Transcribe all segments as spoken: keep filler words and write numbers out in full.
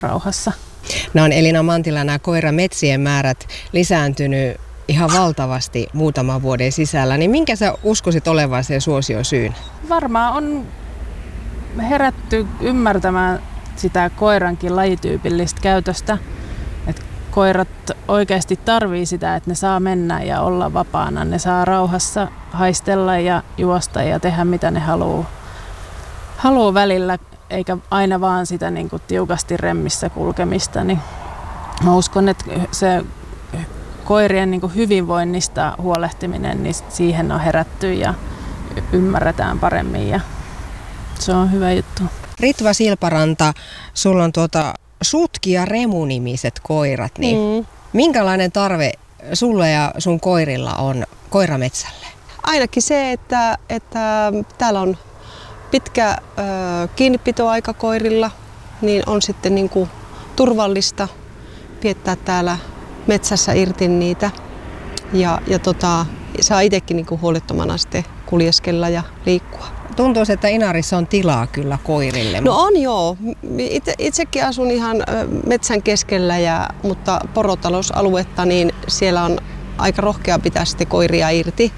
rauhassa. No on Elina Mantila, nämä koirametsien määrät lisääntynyt ihan valtavasti muutaman vuoden sisällä, niin minkä sä uskoisit olevan sen suosiosyyn? Varmaan on herätty ymmärtämään sitä koirankin lajityypillistä käytöstä. Et koirat oikeasti tarvii sitä, että ne saa mennä ja olla vapaana. Ne saa rauhassa haistella ja juosta ja tehdä mitä ne haluaa haluu välillä, eikä aina vaan sitä niin kuin tiukasti remmissä kulkemista. Niin mä uskon, että se koirien niin kuin hyvinvoinnista huolehtiminen, niin siihen on herätty ja ymmärretään paremmin ja se on hyvä juttu. Ritva Silparanta, sulla on tuota Sutki ja Remu-nimiset koirat, niin mm. minkälainen tarve sulla ja sun koirilla on koirametsälle? Ainakin se, että, että täällä on pitkä ö, kiinnipitoaika koirilla, niin on sitten niin kuin turvallista viettää täällä metsässä irti niitä. Ja, ja tota, saa itsekin niin kuin huolettomana sitten kuljeskella ja liikkua. Tuntuu, että Inarissa on tilaa kyllä koirille. No on joo. Itse, itsekin asun ihan metsän keskellä, ja, mutta porotalousaluetta, niin siellä on aika rohkea pitää sitten koiria irti.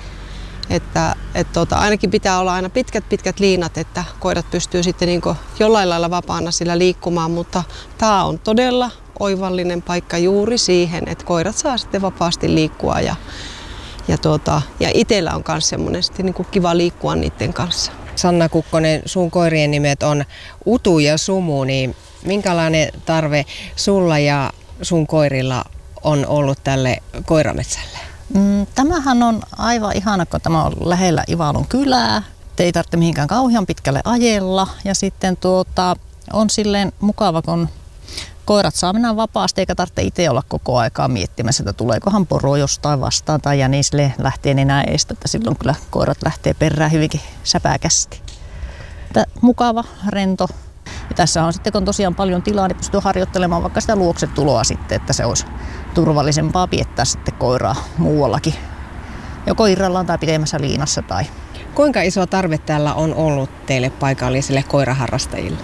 Että, et tota, ainakin pitää olla aina pitkät pitkät liinat, että koirat pystyy sitten niin kuin jollain lailla vapaana sillä liikkumaan, mutta tämä on todella oivallinen paikka juuri siihen, että koirat saa sitten vapaasti liikkua ja, ja, tuota, ja itsellä on myös semmoinen niin kuin kiva liikkua niiden kanssa. Sanna Kukkonen, sun koirien nimet on Utu ja Sumu, niin minkälainen tarve sulla ja sun koirilla on ollut tälle koirametsälle? Mm, tämähän on aivan ihana, kun tämä on lähellä Ivalon kylää. Te ei tarvitse mihinkään kauhean pitkälle ajella ja sitten tuota, on silleen mukava, kun koirat saa mennä vapaasti eikä tarvitse itse olla koko aikaa miettimässä, että tuleekohan poro jostain vastaan tai jänisle lähtee enää eestä, että silloin kyllä koirat lähtee perään hyvinkin säpäkästi. Että mukava, rento. Ja tässä on sitten, kun tosiaan paljon tilaa, niin pystyy harjoittelemaan vaikka sitä luoksetuloa sitten, että se olisi turvallisempaa piettää sitten koiraa muuallakin. Joko irrallaan tai pidemmässä liinassa. Tai. Kuinka iso tarve täällä on ollut teille paikallisille koiraharrastajille?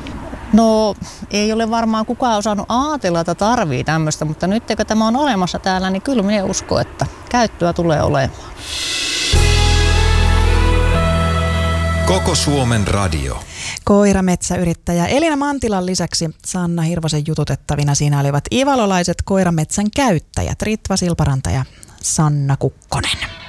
No ei ole varmaan kukaan osannut ajatella, että tarvii tämmöistä, mutta nyt kun tämä on olemassa täällä, niin kyllä minä uskon, että käyttöä tulee olemaan. Koko Suomen radio. Koirametsäyrittäjä Elina Mantilan lisäksi Sanna Hirvosen jututettavina siinä olivat ivalolaiset koirametsän käyttäjät Ritva Silparanta ja Sanna Kukkonen.